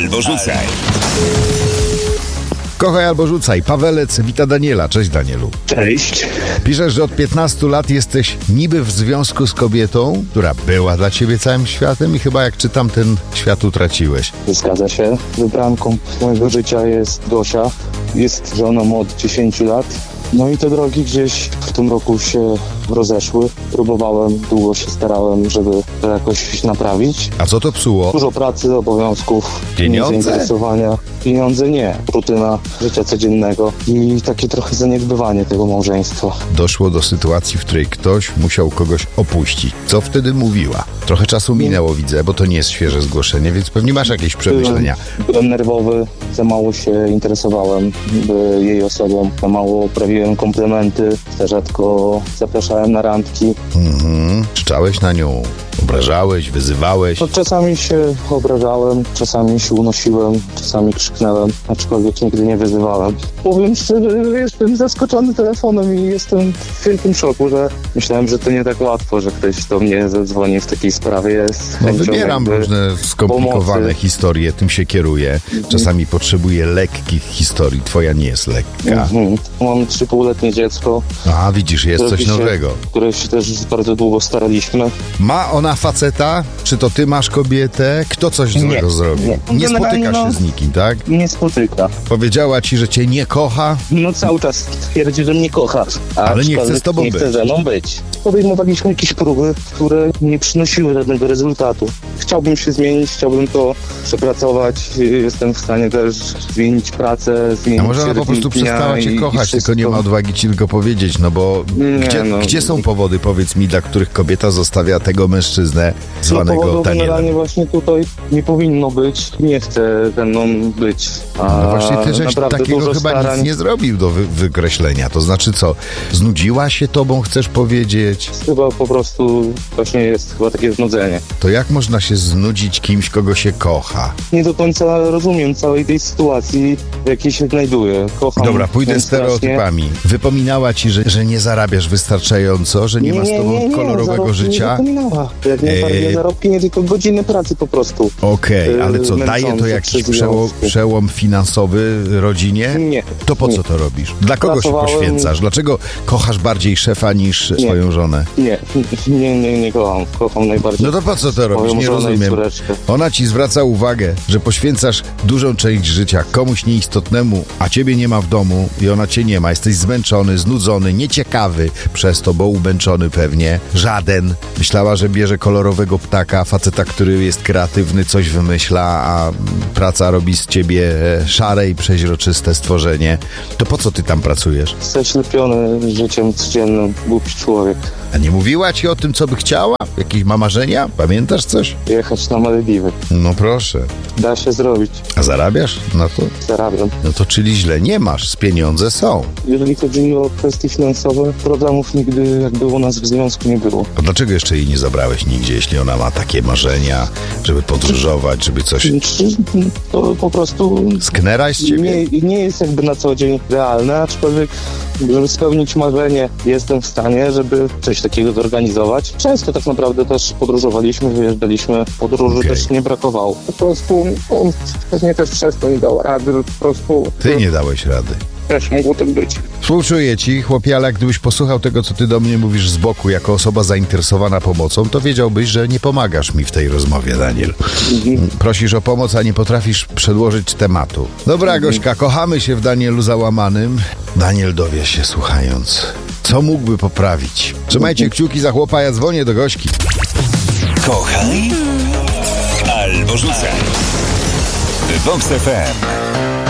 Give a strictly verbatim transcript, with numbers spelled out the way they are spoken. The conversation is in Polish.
albo rzucaj. Kochaj albo rzucaj. Pawelec wita Daniela. Cześć, Danielu. Cześć. Piszesz, że od piętnastu lat jesteś niby w związku z kobietą, która była dla ciebie całym światem i chyba jak czytam, ten świat utraciłeś. Zgadza się. Wybranką mojego życia jest Gosia. Jest żoną od dziesięciu lat. No i te drogi gdzieś w tym roku się rozeszły. Próbowałem, długo się starałem, żeby to jakoś naprawić. A co to psuło? Dużo pracy, obowiązków, Pieniądze? zainteresowania. Pieniądze nie. Rutyna życia codziennego i takie trochę zaniedbywanie tego małżeństwa. Doszło do sytuacji, w której ktoś musiał kogoś opuścić. Co wtedy mówiła? Trochę czasu minęło, widzę, bo to nie jest świeże zgłoszenie, więc pewnie masz jakieś przemyślenia. Byłem, byłem nerwowy, za mało się interesowałem jej osobą, za mało prawiłem komplementy, za rzadko zapraszałem na randki. Mhm. Krzyczałeś na nią, obrażałeś, wyzywałeś. No, czasami się obrażałem, czasami się unosiłem, czasami krzyknęłem, aczkolwiek nigdy nie wyzywałem. Powiem szczerze, że jestem zaskoczony telefonem i jestem w wielkim szoku, że myślałem, że to nie tak łatwo, że ktoś do mnie zadzwoni w takiej sprawie. Z No wybieram różne skomplikowane pomocy. historie, tym się kieruję. Czasami potrzebuję lekkich historii. Twoja nie jest lekka. Mhm. Mam trzypółletnie dziecko, A widzisz, jest które coś się- nowego. które się też bardzo długo staraliśmy. Ma ona faceta? Czy to ty masz kobietę? Kto coś Nie, złego zrobił? nie. Nie Generalnie spotyka się no- z nikim, tak? Nie spotyka. Powiedziała ci, że cię nie kocha? No cały czas twierdzi, że mnie kocha. a Ale nie chce z aczkolwiek tobą nie być. chce ze mną być. Podejmowaliśmy jakieś próby, które nie przynosiły żadnego rezultatu. Chciałbym się zmienić, chciałbym to przepracować. Jestem w stanie też zmienić pracę, zmienić A może ona po prostu rytm dnia przestała cię i- i kochać, wszystko. tylko nie ma odwagi ci tylko powiedzieć, no bo Nie, gdzie, no. gdzie są powody, powiedz mi, dla których kobieta zostawia tego mężczyznę No, zwanego powodu generalnie Danielem? właśnie tutaj nie powinno być, nie chce ze mną być. A No właśnie ty żeś naprawdę takiego dużo chyba starań. nic nie zrobił do wy- wykreślenia. To znaczy co? Znudziła się tobą, chcesz powiedzieć? Chyba po prostu właśnie jest chyba takie znudzenie. To jak można się znudzić kimś, kogo się kocha? Nie do końca rozumiem całej tej sytuacji, w jakiej się znajduję. Kocham Dobra, pójdę ją stereotypami. Wypominała ci, że, że nie zarabiasz wystarczająco, że nie, ma z tobą kolorowego zarobki życia? Nie wypominała. Jak najbardziej Eee. zarobki, nie tylko godziny pracy po prostu. Okej, Yy, ale co, daje to męczące jakiś przez przełom, związki. przełom finansowy rodzinie? Nie. To po co Nie. to robisz? Dla kogo się Pracowałem- poświęcasz? Dlaczego kochasz bardziej szefa niż swoją żonę? Nie, nie, nie, nie kocham. Kocham najbardziej No to po co to robisz? moją Nie żonę i rozumiem. córeczkę. Ona ci zwraca uwagę, że poświęcasz dużą część życia komuś nieistotnemu, a ciebie nie ma w domu i ona cię nie ma. Jesteś zmęczony, znudzony, nieciekawy przez to, bo umęczony pewnie. Żaden. Myślała, że bierze kolorowego ptaka, faceta, który jest kreatywny, coś wymyśla, a praca robi z ciebie e, szare i przeźroczyste stworzenie. To po co ty tam pracujesz? Zaślepiony życiem codziennym, głupi człowiek. A nie mówiła ci o tym, co by chciała? Jakieś ma marzenia? Pamiętasz coś? Jechać na Malediwy. No proszę. Da się zrobić. A zarabiasz na to? Zarabiam. No to czyli źle nie masz, z pieniądze są. Jeżeli chodzi o kwestie finansowe, problemów nigdy jakby u nas w związku nie było. A dlaczego jeszcze jej nie zabrałeś nigdzie, jeśli ona ma takie marzenia, żeby podróżować, żeby coś... To po prostu Sknera z ciebie? nie, nie jest jakby na co dzień realne, aczkolwiek żeby spełnić marzenie jestem w stanie, żeby coś takiego zorganizować. Często tak naprawdę też podróżowaliśmy, wyjeżdżaliśmy, podróży Okej. też nie brakowało. Po prostu on pewnie też przez to nie dał rady, po prostu Ty nie dałeś rady. też mogło tak być. Współczuję ci, chłopie, ale gdybyś posłuchał tego, co ty do mnie mówisz z boku, jako osoba zainteresowana pomocą, to wiedziałbyś, że nie pomagasz mi w tej rozmowie, Daniel. Prosisz o pomoc, a nie potrafisz przedłożyć tematu. Dobra, Gośka, kochamy się w Danielu załamanym. Daniel dowie się, słuchając, co mógłby poprawić. Trzymajcie kciuki za chłopa, ja dzwonię do Gośki. Kochaj albo rzucaj. Vox F M.